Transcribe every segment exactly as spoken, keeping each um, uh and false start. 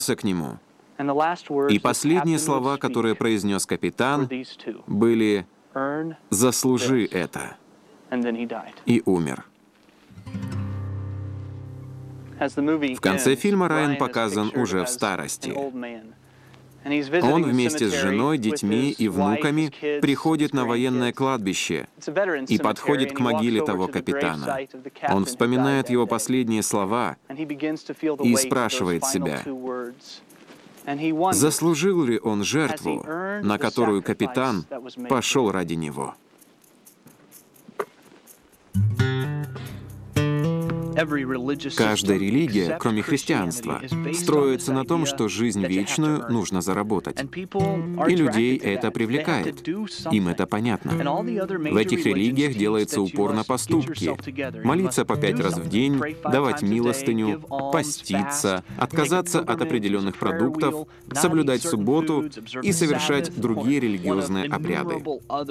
к нему. И последние слова, которые произнес капитан, были «Заслужи это». И умер. В конце фильма Райан показан уже в старости. Он вместе с женой, детьми и внуками приходит на военное кладбище и подходит к могиле того капитана. Он вспоминает его последние слова и спрашивает себя, заслужил ли он жертву, на которую капитан пошел ради него. Каждая религия, кроме христианства, строится на том, что жизнь вечную нужно заработать. И людей это привлекает. Им это понятно. В этих религиях делается упор на поступки. Молиться по пять раз в день, давать милостыню, поститься, отказаться от определенных продуктов, соблюдать субботу и совершать другие религиозные обряды.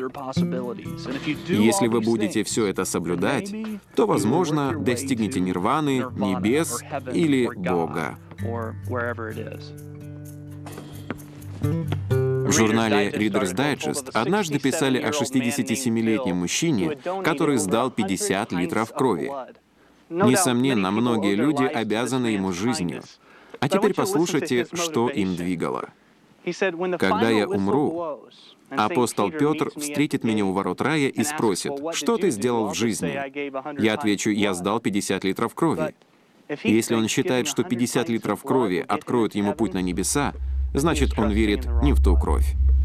Если вы будете все это соблюдать, то, возможно, достигнете нирваны, небес или Бога. В журнале Reader's Digest однажды писали о шестидесятисемилетнем мужчине, который сдал пятьдесят литров крови. Несомненно, многие люди обязаны ему жизнью. А теперь послушайте, что им двигало. «Когда я умру, апостол Петр встретит меня у ворот рая и спросит, что ты сделал в жизни? Я отвечу, я сдал пятьдесят литров крови. Если он считает, что пятьдесят литров крови откроют ему путь на небеса, значит, он верит не в ту кровь».